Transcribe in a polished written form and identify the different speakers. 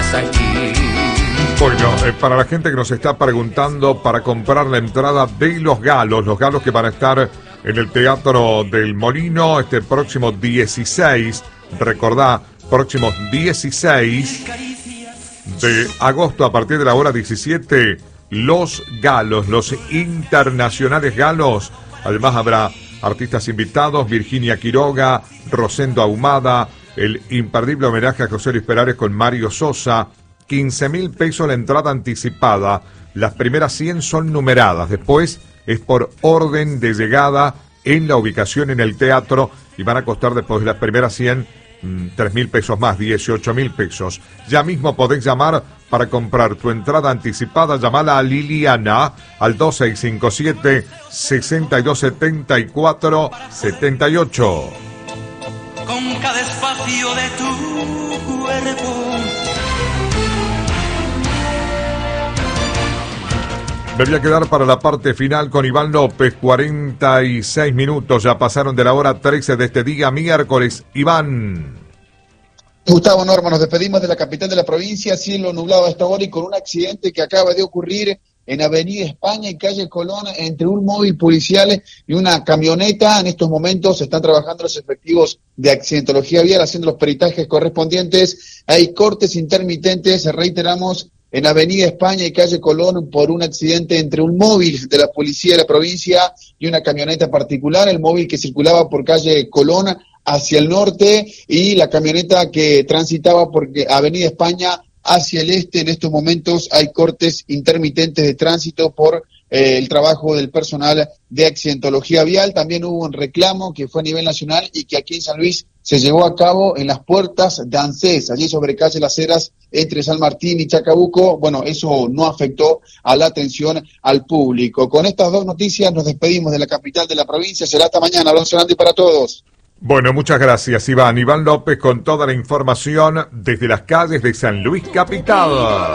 Speaker 1: estás aquí.
Speaker 2: Bueno, para la gente que nos está preguntando para comprar la entrada de los galos que van a estar en el Teatro del Molino este próximo 16, recordá, próximo 16 de agosto a partir de la hora 17, los galos, los internacionales galos. Además habrá artistas invitados, Virginia Quiroga, Rosendo Ahumada, el imperdible homenaje a José Luis Perales con Mario Sosa. 15.000 pesos la entrada anticipada. Las primeras 100 son numeradas. Después es por orden de llegada en la ubicación en el teatro y van a costar después de las primeras 100 3.000 pesos más, 18.000 pesos. Ya mismo podés llamar para comprar tu entrada anticipada. Llamala a Liliana al 2657-6274-78.
Speaker 3: Con cada espacio de tu cuerpo.
Speaker 2: Me voy a quedar para la parte final con Iván López. 46 minutos, ya pasaron de la hora 13 de este día, miércoles. Iván.
Speaker 4: Gustavo, Norma, nos despedimos de la capital de la provincia, cielo nublado a esta hora y con un accidente que acaba de ocurrir en Avenida España y calle Colón entre un móvil policial y una camioneta. En estos momentos están trabajando los efectivos de accidentología vial haciendo los peritajes correspondientes. Hay cortes intermitentes, reiteramos, en Avenida España y calle Colón por un accidente entre un móvil de la policía de la provincia y una camioneta particular. El móvil que circulaba por calle Colón hacia el norte y la camioneta que transitaba por Avenida España hacia el este. En estos momentos hay cortes intermitentes de tránsito por el trabajo del personal de accidentología vial. También hubo un reclamo que fue a nivel nacional y que aquí en San Luis se llevó a cabo en las puertas de ANSES, allí sobre calle Las Heras, entre San Martín y Chacabuco. Bueno, eso no afectó a la atención al público. Con estas dos noticias nos despedimos de la capital de la provincia. Será hasta mañana. Abrazo grande para todos.
Speaker 2: Bueno, muchas gracias, Iván. Iván López con toda la información desde las calles de San Luis Capital.